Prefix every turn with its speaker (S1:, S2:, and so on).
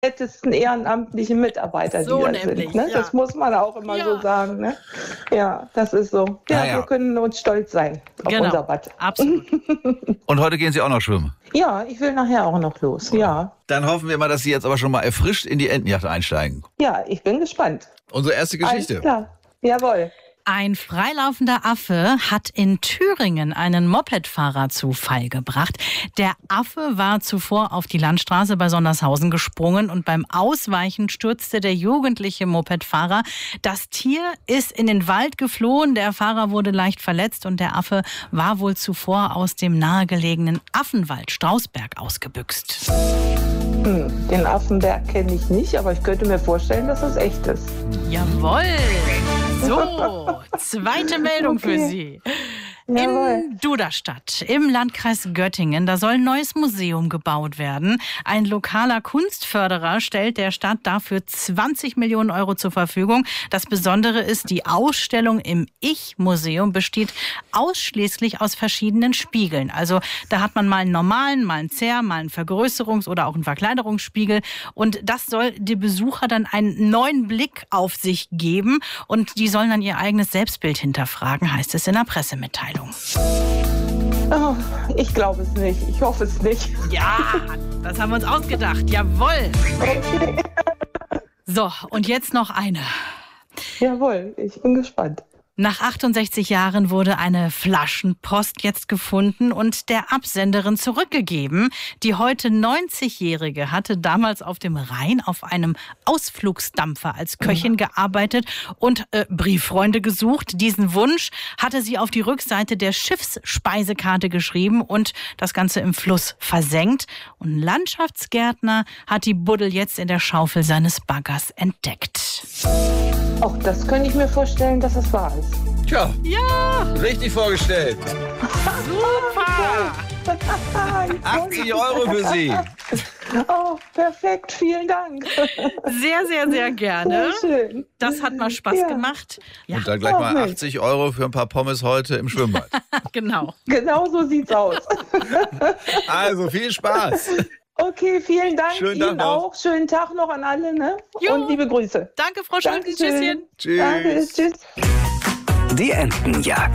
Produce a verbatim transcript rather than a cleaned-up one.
S1: nettesten ehrenamtlichen Mitarbeiter,
S2: So
S1: die da
S2: nämlich,
S1: sind. Ne?
S2: ja.
S1: Das muss man auch immer
S2: Ja.
S1: so sagen. Ne? Ja, das ist so. Ja,
S3: Ja, ja.
S1: wir können uns stolz sein auf
S2: Genau,
S1: unser Bad.
S2: absolut.
S3: Und heute gehen Sie auch noch schwimmen.
S1: Ja, ich will nachher auch noch los. Ja,
S3: Dann hoffen wir mal, dass Sie jetzt aber schon mal erfrischt in die Entenjacht einsteigen.
S1: ja, ich bin gespannt.
S3: Unsere erste Geschichte.
S1: Alles klar. Jawohl.
S2: Ein freilaufender Affe hat in Thüringen einen Mopedfahrer zu Fall gebracht. Der Affe war zuvor auf die Landstraße bei Sondershausen gesprungen und beim Ausweichen stürzte der jugendliche Mopedfahrer. Das Tier ist in den Wald geflohen, der Fahrer wurde leicht verletzt und der Affe war wohl zuvor aus dem nahegelegenen Affenwald Strausberg ausgebüxt.
S1: Hm, den Affenberg kenne ich nicht, aber ich könnte mir vorstellen, dass das echt ist.
S2: Jawohl! So, zweite Meldung
S1: Okay.
S2: für Sie.
S1: Jawohl.
S2: In Duderstadt im Landkreis Göttingen, da soll ein neues Museum gebaut werden. Ein lokaler Kunstförderer stellt der Stadt dafür zwanzig Millionen Euro zur Verfügung. Das Besondere ist, die Ausstellung im Ich-Museum besteht ausschließlich aus verschiedenen Spiegeln. Also da hat man mal einen normalen, mal einen Zer-, mal einen Vergrößerungs- oder auch einen Verkleinerungsspiegel. Und das soll die Besucher dann einen neuen Blick auf sich geben. Und die sollen dann ihr eigenes Selbstbild hinterfragen, heißt es in der Pressemitteilung.
S1: Oh, ich glaube es nicht. Ich hoffe es nicht.
S2: Ja, das haben wir uns ausgedacht. Jawohl.
S1: Okay.
S2: So, und jetzt noch eine.
S1: Jawohl, ich bin gespannt.
S2: Nach achtundsechzig Jahren wurde eine Flaschenpost jetzt gefunden und der Absenderin zurückgegeben. Die heute neunzigjährige hatte damals auf dem Rhein auf einem Ausflugsdampfer als Köchin gearbeitet und äh, Brieffreunde gesucht. Diesen Wunsch hatte sie auf die Rückseite der Schiffsspeisekarte geschrieben und das Ganze im Fluss versenkt. Und ein Landschaftsgärtner hat die Buddel jetzt in der Schaufel seines Baggers entdeckt.
S1: Auch das könnte ich mir vorstellen, dass es wahr ist.
S3: Tja,
S2: Ja,
S3: richtig vorgestellt.
S2: super!
S3: achtzig Euro für Sie.
S1: Oh, perfekt, vielen Dank.
S2: Sehr, sehr, sehr gerne.
S1: Sehr schön.
S2: Das hat mal Spaß
S1: Ja.
S2: gemacht. Ja,
S3: Und dann gleich mal
S1: Oh, Mensch.
S3: achtzig Euro für ein paar Pommes heute im Schwimmbad.
S2: genau.
S1: Genau so sieht's aus.
S3: Also viel Spaß.
S1: Okay, vielen Dank.
S3: Schönen Tag
S1: Ihnen
S3: noch.
S1: auch. Schönen Tag noch an alle. Ne?
S2: Jo.
S1: Und liebe Grüße.
S2: Danke, Frau Schulze.
S1: Dankeschön.
S2: Tschüsschen.
S3: Tschüss.
S1: Danke, tschüss.
S4: Die Entenjagd.